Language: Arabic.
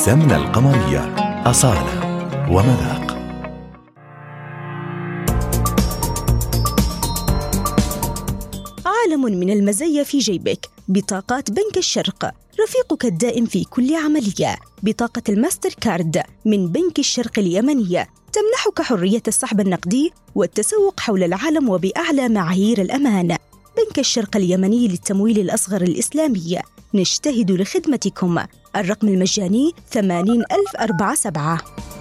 السمنة القمرية، أصالة ومذاق. عالم من المزايا في جيبك. بطاقات بنك الشرق، رفيقك الدائم في كل عملية. بطاقة الماستر كارد من بنك الشرق اليمنية تمنحك حرية السحب النقدي والتسوق حول العالم وبأعلى معايير الأمان. بنك الشرق اليمني للتمويل الأصغر الإسلامي، نجتهد لخدمتكم. الرقم المجاني 80047.